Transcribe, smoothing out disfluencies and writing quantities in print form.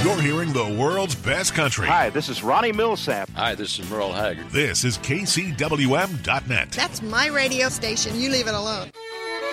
You're hearing the world's best country. Hi, this is Ronnie Millsap. Hi, this is Merle Haggard. This is KCWM.net. That's my radio station. You leave it alone.